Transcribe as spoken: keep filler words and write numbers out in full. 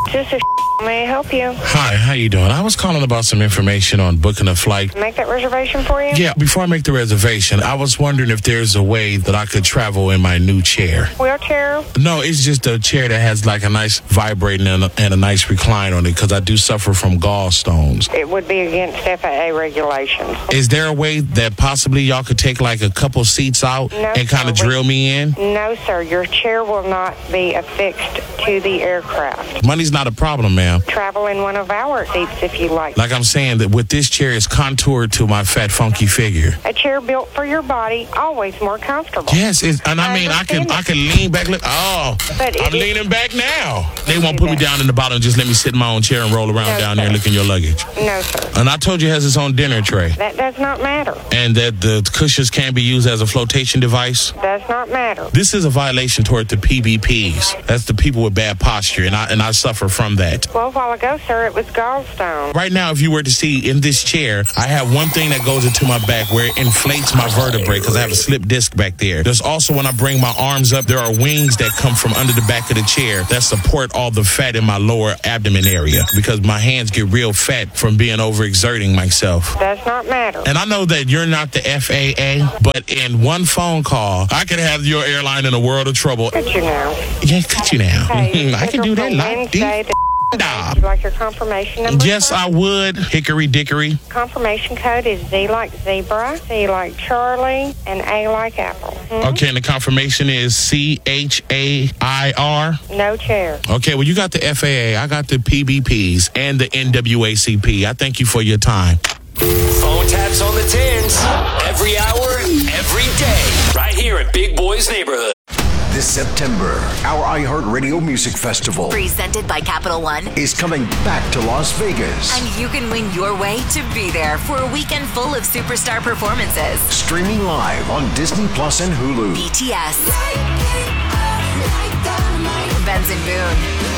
This is may I help you? Hi, how you doing? I was calling about some information on booking a flight. Make that reservation for you? Yeah, before I make the reservation, I was wondering if there's a way that I could travel in my new chair. Wheelchair? No, it's just a chair that has like a nice vibrating and a, and a nice recline on it because I do suffer from gallstones. It would be against F A A regulations. Is there a way that possibly y'all could take like a couple seats out No, and kind of sir, we- drill me in? No, sir. Your chair will not be affixed to the aircraft. Money's not a problem, ma'am. Travel in one of our seats if you like. Like I'm saying, that with this chair, it's contoured to my fat, funky figure. A chair built for your body, always more comfortable. Yes, it's, and I, I mean, I can understand I can lean back. Look, oh, But it I'm is- leaning back now. They won't do put me that. down in the bottom and just let me sit in my own chair and roll around No, down sir. there and look in your luggage. No, sir. And I told you it has its own dinner tray. That does not matter. And that the cushions can be used as a flotation device. Does not matter. This is a violation toward the P B Ps. That's the people with bad posture, and I and I suffer from that. Well, a while ago, sir, it was gallstone. Right now, if you were to see in this chair, I have one thing that goes into my back where it inflates my vertebrae because I have a slip disc back there. There's also, when I bring my arms up, there are wings that come from under the back of the chair that support all the fat in my lower abdomen area because my hands get real fat from being overexerting myself. Does not matter. And I know that you're not the F A A, but in one phone call, I could have your airline in a world of trouble. Could you now? Yeah, could you now? Okay, I can do that like Wednesday, this. the Would you like your confirmation number? Yes, sir? I would. Hickory dickory. Confirmation code is Z like zebra, C like Charlie, and A like apple. Mhm. Okay, and the confirmation is C H A I R. No chair. Okay, well, you got the F A A, I got the P B Ps, and the N double A C P. I thank you for your time. Phone taps on the tens. Every hour, every day. Right here at Big Boy's Neighborhood. This September, our iHeartRadio Music Festival Presented by Capital One. is coming back to Las Vegas. And you can win your way to be there for a weekend full of superstar performances. Streaming live on Disney Plus and Hulu. B T S. Benson Boone.